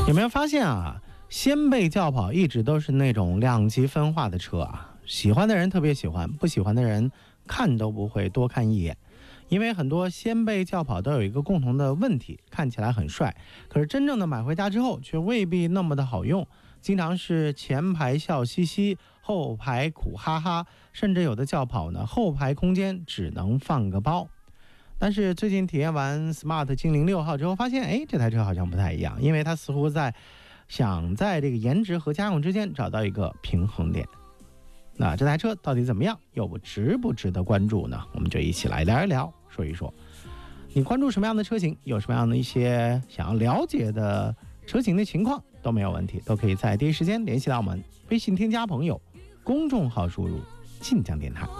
有没有发现啊？掀背轿跑一直都是那种两极分化的车啊，喜欢的人特别喜欢，不喜欢的人看都不会多看一眼。因为很多掀背轿跑都有一个共同的问题，看起来很帅，可是真正的买回家之后却未必那么的好用，经常是前排笑嘻嘻，后排苦哈哈，甚至有的轿跑呢，后排空间只能放个包。但是最近体验完 Smart 精灵6号之后，发现这台车好像不太一样，因为它似乎想在这个颜值和家用之间找到一个平衡点。那这台车到底怎么样，又值不值得关注呢？我们就一起来聊一聊，说一说。你关注什么样的车型，有什么样的一些想要了解的车型的情况都没有问题，都可以在第一时间联系到我们，微信添加朋友，公众号输入晋江电台。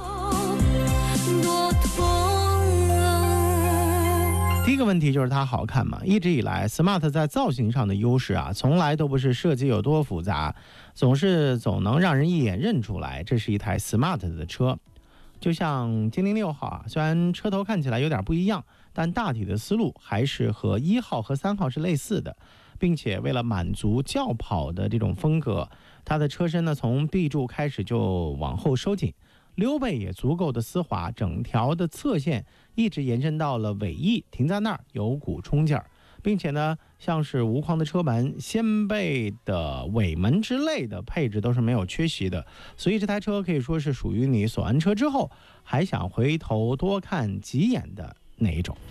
第一个问题就是它好看吗？一直以来 Smart 在造型上的优势啊，从来都不是设计有多复杂，总能让人一眼认出来这是一台 Smart 的车。就像精灵6号啊，虽然车头看起来有点不一样，但大体的思路还是和1号和3号是类似的，并且为了满足轿跑的这种风格，它的车身呢从 B 柱开始就往后收紧，溜背也足够的丝滑，整条的侧线一直延伸到了尾翼，停在那儿有股冲劲儿，并且呢，像是无框的车门、掀背的尾门之类的配置都是没有缺席的，所以这台车可以说是属于你锁完车之后还想回头多看几眼的那一种。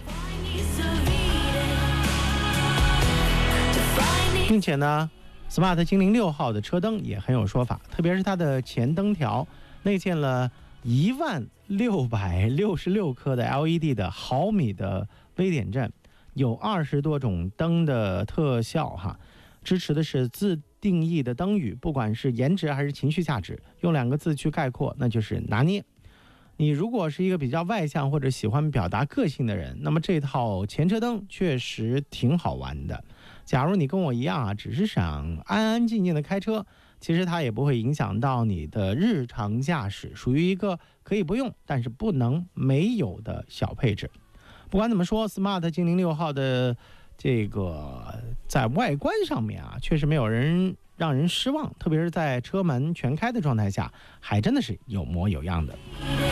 并且呢 ，Smart 精灵6号的车灯也很有说法，特别是它的前灯条内建了10666颗的 LED 的毫米的微点阵，有20多种灯的特效哈，支持的是自定义的灯语，不管是颜值还是情绪价值，用2个字去概括，那就是拿捏。你如果是一个比较外向或者喜欢表达个性的人，那么这套前车灯确实挺好玩的。假如你跟我一样啊，只是想安安静静的开车，其实它也不会影响到你的日常驾驶，属于一个可以不用但是不能没有的小配置。不管怎么说 ，Smart 精灵6号的这个在外观上面啊，确实没有让人失望，特别是在车门全开的状态下，还真的是有模有样的。